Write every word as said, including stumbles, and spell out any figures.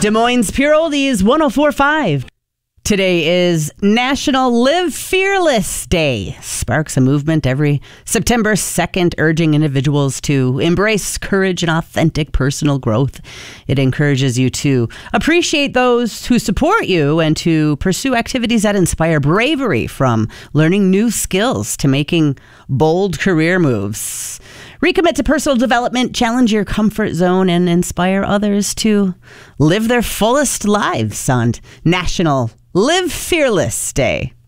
Des Moines Pure Oldies one oh four point five. Today is National Live Fearless Day. Sparks a movement every September second, urging individuals to embrace courage and authentic personal growth. It encourages you to appreciate those who support you and to pursue activities that inspire bravery, from learning new skills to making bold career moves. Recommit to personal development, challenge your comfort zone, and inspire others to live their fullest lives on National Live Fearless Day.